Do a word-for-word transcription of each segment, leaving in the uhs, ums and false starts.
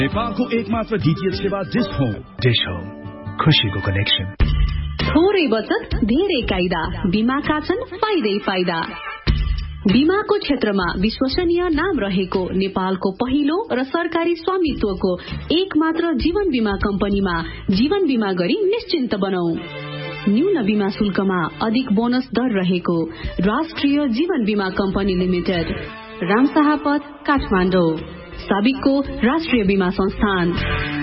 नेपालको एकमात्र डीटीएच सेवा डिश होम। डिश होम, खुशीको कनेक्सन। थोरै बचत धेरै कायदा, बीमाका छन् फाइदै फाइदा। बीमाको क्षेत्रमा विश्वसनीय नाम रहेको नेपालको पहिलो र सरकारी स्वामित्वको एक मात्र जीवन बीमा कम्पनीमा जीवन बीमा गरी निश्चिन्त बनौ। न्यून बीमा शुल्कमा अधिक बोनस दर रहेको राष्ट्रिय जीवन बीमा कम्पनी लिमिटेड, रामशाहपथ, काठमाडौँ। साबिकको राष्ट्रिय बीमा संस्थान।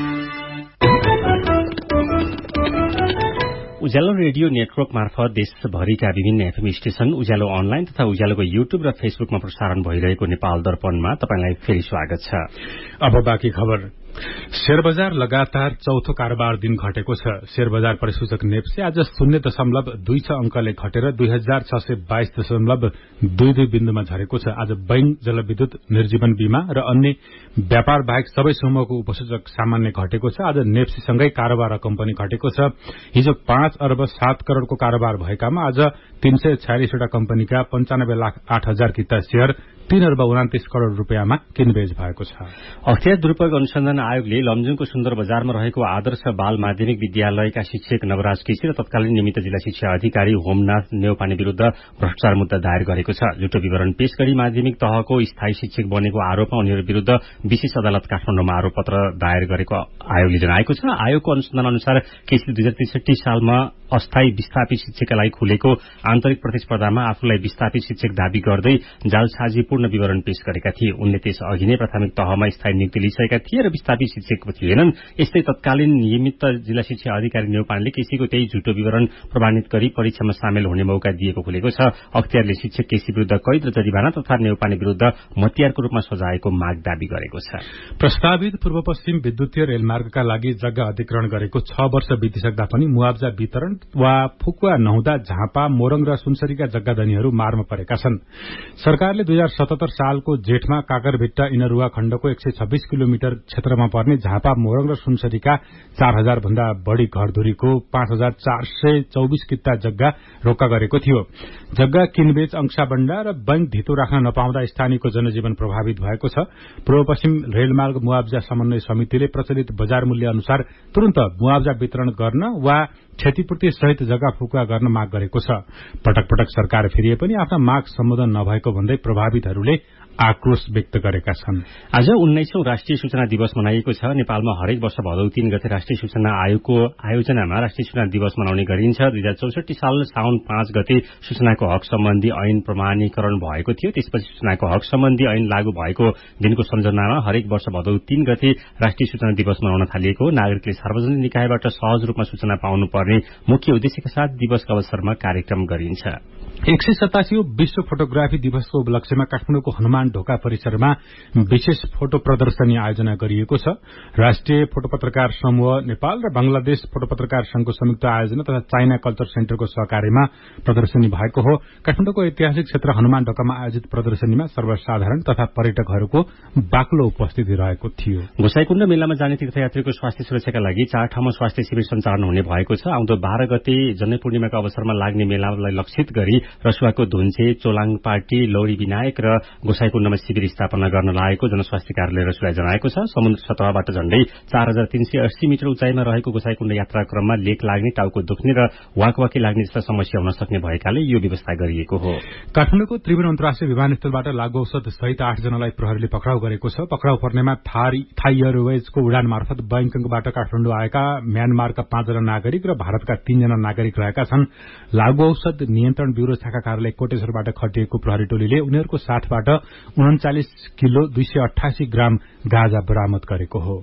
उज्यालो रेडियो नेटवर्क मार्फत देशभरिका विभिन्न एफएम स्टेशन, उज्यालो अनलाइन तथा उज्यालोको युट्युब र फेसबुकमा प्रसारण भइरहेको नेपाल दर्पणमा तपाईंलाई फेरि स्वागत छ। अब बाँकी खबर। शेयर बजार लगातार चौथो कारोबार दिन घटेको छ। शेयर बजार परिसूचक नेप्से आज शून्य दशमलव दुई छ अंकले घटेर दुई हजार छ सय बाइस दशमलव दुई दुई बिन्दुमा झरेको छ। आज बैंक, जलविद्युत, निर्जीवन बीमा र अन्य व्यापार बाहेक सबै समूहको उपसूचक सामान्य घटेको छ। आज नेप्सेसँगै कारोबार रकम पनि घटेको छ। हिजो पाँच अर्ब सात करोड़को कारोबार भएकामा आज तीन सय छयालिसवटा कम्पनीका पञ्चानब्बे लाख आठ हजार किता शेयर तीन अर्ब उनातिस करोड़ रूपियाँमा किनबेच भएको छ। अख्तियार दुरूपयोग अनुसन्धान आयोगले लमजुङको सुन्दर बजारमा रहेको आदर्श बाल माध्यमिक विद्यालयका शिक्षक नवराज केसी र तत्कालीन निमित्त जिल्ला शिक्षा अधिकारी होमनाथ नेउपाने विरूद्ध भ्रष्टाचार मुद्दा दायर गरेको छ। झुटो विवरण पेश गरी माध्यमिक तहको स्थायी शिक्षक बनेको आरोपमा उनीहरू विरूद्ध विशेष अदालत काठमाडौँमा आरोप पत्र दायर गरेको आयोगले जनाएको छ। आयोगको अनुसन्धान अनुसार केसीले दुई हजार त्रिसठी सालमा अस्थायी विस्थापित शिक्षकका लागि खुलेको आन्तरिक प्रतिस्पर्धामा आफूलाई विस्थापित शिक्षक दावी गर्दै जालसाजीपूर्ण विवरण पेश गरेका थिए। उनले त्यस अघि नै प्राथमिक तहमा स्थायी नियुक्ति लिइसकेका थिए र विस्थापित शिक्षक थिएनन्। यस्तै तत्कालीन निमित्त जिल्ला शिक्षा अधिकारी नेउपानेले केसीको त्यही झुटो विवरण प्रमाणित गरी परीक्षामा सामेल हुने मौका दिएको खुलेको छ। अख्तियारले शिक्षक केसी विरूद्ध कैद र जरिवाना तथा नेउपाने विरूद्ध मतियारको रूपमा सजायको माग दावी गरेको छ। प्रस्तावित पूर्व पश्चिम विद्युतीय रेलमार्गका लागि जग्गा अधिग्रहण गरेको छ वर्ष बितिसक्दा पनि मुआवजा वितरण वा फुकुवा नहुँदा झापा, मोरङ र सुनसरीका जग्गाधनीहरू मारमा परेका छन्। सरकारले दुई हजार सतहत्तर सालको जेठमा काकरभिट्टा इनरुवा खण्डको एक सय छब्बीस किलोमिटर क्षेत्रमा पर्ने झापा, मोरङ र सुनसरीका चार हजार भन्दा बढ़ी घरधुरीको पाँच हजार चार सय चौबिस किता जग्गा रोक्का गरेको थियो। जग्गा किनबेच, अंशाबण्डा र बैंक धितो राख्न नपाउँदा स्थानीयको जनजीवन प्रभावित भएको छ। पूर्व पश्चिम रेलमार्ग मुआवजा समन्वय समितिले प्रचलित बजार मूल्य अनुसार तुरन्त मुआवजा वितरण गर्न वा क्षतिपूर्ति सहित जग्गा फुकुवा गर्न माग गरेको छ। पटक पटक सरकार फेरिए पनि आफ्ना माग सम्बोधन नभएको भन्दै प्रभावितहरूले आक्रोश व्यक्त गरेका छन्। आज उन्नाइसौं राष्ट्रिय सूचना दिवस मनाइएको छ। नेपालमा हरेक वर्ष भदौ तीन गते राष्ट्रिय सूचना आयोगको आयोजनामा राष्ट्रिय सूचना दिवस मनाउने गरिन्छ। दुई हजार चौसठी साल साउन पाँच गते सूचनाको हक सम्बन्धी ऐन प्रमाणीकरण भएको थियो। त्यसपछि सूचनाको हक सम्बन्धी ऐन लागू भएको दिनको सम्झनामा हरेक वर्ष भदौ तीन गते राष्ट्रिय सूचना दिवस मनाउन थालिएको। नागरिकले सार्वजनिक निकायबाट सहज रूपमा सूचना पाउनुपर्ने मुख्य उद्देश्यका साथ दिवसको अवसरमा कार्यक्रम गरिन्छ। एक सय सतासीौं विश्व फोटोग्राफी दिवसको उपलक्ष्यमा काठमाडौँको हनुमान ढोका परिसरमा विशेष फोटो प्रदर्शनी आयोजना गरिएको छ। राष्ट्रिय फोटो पत्रकार समूह नेपाल र बंगलादेश फोटो पत्रकार संघको संयुक्त आयोजना तथा चाइना कल्चर सेन्टरको सहकार्यमा प्रदर्शनी भएको हो। काठमाडौँको ऐतिहासिक क्षेत्र हनुमान ढोकामा आयोजित प्रदर्शनीमा सर्वसाधारण तथा पर्यटकहरूको बाक्लो उपस्थिति रहेको थियो। गोसाईकुण्ड मेलामा जाने तीर्थयात्रीको स्वास्थ्य सुरक्षाका लागि चार ठाउँमा स्वास्थ्य शिविर सञ्चालन हुने भएको छ। आउँदो बाह्र गते जन्य पूर्णिमाको अवसरमा लाग्ने मेलालाई लक्षित गरी रसुवाको धुन्चे, चोलाङपाटी, लौरी विनायक र गोसाईकुण्डमा शिविर स्थापना गर्न लागेको जनस्वास्थ्य कार्यालय रसुवाले जनाएको छ। समुद्र सतहबाट झण्डै चार हजार तीन सय अस्सी मिटर उचाइमा रहेको गोसाईकुण्ड यात्रा क्रममा लेक लाग्ने, टाउको दुख्ने र वाकवाकी लाग्ने जस्ता समस्या हुन सक्ने भएकाले यो व्यवस्था गरिएको हो। काठमाडौँको त्रिभुवन अन्तर्राष्ट्रिय विमानस्थलबाट लागू औषध सहित आठ जनालाई प्रहरीले पक्राउ गरेको छ। पक्राउ पर्नेमा थाई एयरवेजको उडान मार्फत बैंककबाट काठमाडौँ आएका म्यानमारका पाँचजना नागरिक र भारतका तीनजना नागरिक रहेका छन्। लागू औषध नियन्त्रण ब्यूरो शाखा कार्यालय कोटेश्वरबाट खटिएको प्रहरी टोलीले उनीहरूको साथबाट उन्चालिस किलो दुई सय अठासी ग्राम गाँजा बरामद गरेको हो।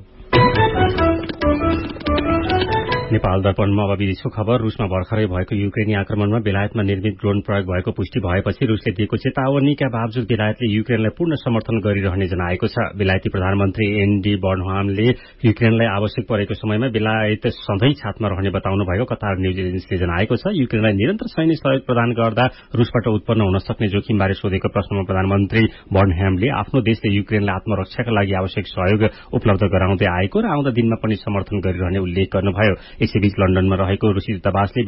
नेपाल दर्पणमा अब विदेशको खबर। रूसमा भर्खरै भएको युक्रेनी आक्रमणमा बेलायतमा निर्मित ड्रोन प्रयोग भएको पुष्टि भएपछि रूसले दिएको चेतावनीका बावजुद बेलायतले युक्रेनलाई पूर्ण समर्थन गरिरहने जनाएको छ। बेलायती प्रधानमन्त्री एन्डी बर्नहामले युक्रेनलाई आवश्यक परेको समयमा बेलायत सधैँ छातमा रहने बताउनु भएको कतार न्यूज एजेन्सीले जनाएको छ। युक्रेनलाई निरन्तर सैन्य सहयोग प्रदान गर्दा रूसबाट उत्पन्न हुन सक्ने जोखिमबारे सोधेको प्रश्नमा प्रधानमन्त्री बर्नहामले आफ्नो देशले युक्रेनलाई आत्मरक्षाका लागि आवश्यक सहयोग उपलब्ध गराउँदै आएको र आउँदा दिनमा पनि समर्थन गरिरहने उल्लेख गर्नुभयो। यसैबीच लन्डनमा रहेको रूसी दूतावासले